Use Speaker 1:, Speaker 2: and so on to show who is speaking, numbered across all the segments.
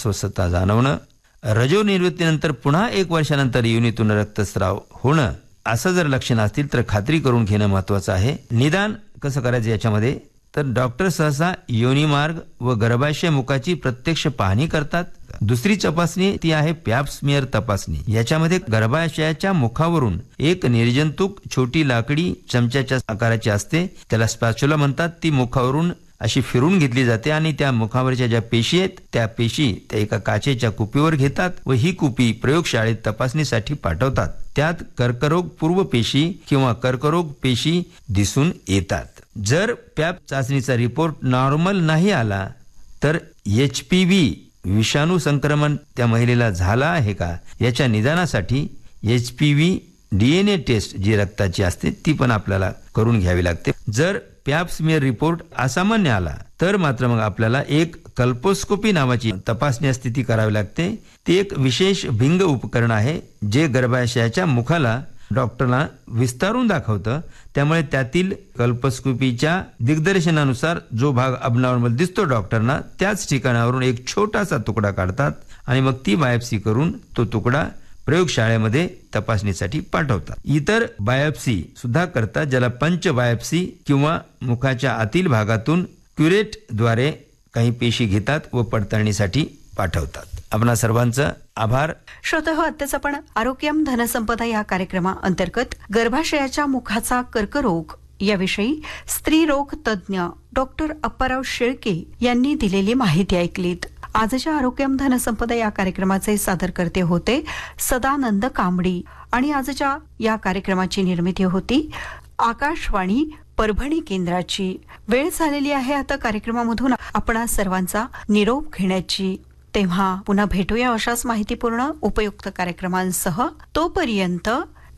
Speaker 1: अस्वस्थता जाणवणं, रजोनिवृत्तीनंतर पुन्हा 1 वर्षानंतर योनीतून रक्तस्राव होणं, असं जर लक्षणं असतील तर खात्री करून घेणं महत्त्वाचं आहे. निदान कसं करायचं याच्यामध्ये, तर डॉक्टर सहसा योनीमार्ग व गर्भाशय मुखाची प्रत्यक्ष पाहणी करतात. दुसरी तपासणी ती आहे पॅप स्मिअर तपासणी. याच्यामध्ये गर्भाशयाच्या मुखावरून एक निर्जंतुक छोटी लाकडी चमच्याच्या आकाराची असते, त्याला स्पॅच्युला म्हणतात. ती मुखावरून अशी फिरून घेतली जाते आणि त्या मुखावरच्या ज्या पेशी आहेत त्या पेशी त्या एका काचेच्या कुपीवर घेतात व ही कुपी प्रयोगशाळेत तपासणीसाठी पाठवतात. त्यात कर्करोग पूर्व पेशी किंवा कर्करोग पेशी दिसून येतात. जर पॅप चाचणीचा रिपोर्ट नॉर्मल नाही आला तर HPV विषाणू संक्रमण त्या महिलेला झाला आहे का याच्या निदानासाठी HPV DNA टेस्ट जी रक्ताची असते ती पण आपल्याला करून घ्यावी लागते. जर पॅप स्मिअर रिपोर्ट असामान्य आला तर मात्र मग आपल्याला एक कल्पोस्कोपी नावाची तपासणी असते ती करावी लागते. ती एक विशेष भिंग उपकरण आहे जे गर्भाशयाच्या मुखाला डॉक्टरला विस्तारून दाखवतं. त्यामुळे त्यातील कल्पोस्कोपीच्या दिग्दर्शनानुसार जो भाग अबनॉर्मल दिसतो डॉक्टरना त्याच ठिकाणावरून एक छोटासा तुकडा काढतात आणि मग ती बायोप्सी करून तो तुकडा प्रयोगशाळेमध्ये तपासणीसाठी पाठवतात. इतर बायोप्सी सुद्धा करतात ज्याला पंच बायोप्सी किंवा मुखाच्या आतील भागातून क्युरेटद्वारे काही पेशी घेतात व पडताळणीसाठी पाठवतात. आपणा सर्वांचं आभार.
Speaker 2: श्रोतेहो, आत्ताच आपण आरोग्यम धनसंपदा या कार्यक्रमाअंतर्गत गर्भाशयाच्या मुखाचा कर्करोग याविषयी स्त्रीरोग तज्ज्ञ डॉक्टर अप्पाराव शेळके यांनी दिलेली माहिती ऐकलीत. आजच्या आरोग्यम धनसंपदा या कार्यक्रमाचे सादरकर्ते होते सदानंद कांबडी आणि आजच्या या कार्यक्रमाची निर्मिती होती आकाशवाणी परभणी केंद्राची. वेळ झालेली आहे आता कार्यक्रमामधून आपणा सर्वांचा निरोप घेण्याची. तेव्हा पुन्हा भेटूया अशाच माहितीपूर्ण उपयुक्त कार्यक्रमांसह. तोपर्यंत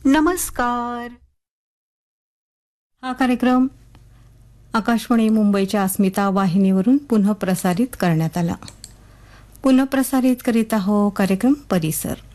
Speaker 2: नमस्कार.
Speaker 3: हा कार्यक्रम आकाशवाणी मुंबईच्या अस्मिता वाहिनीवरून पुनः प्रसारित करण्यात आला. पुनः प्रसारित करीत आहो कार्यक्रम परिसर.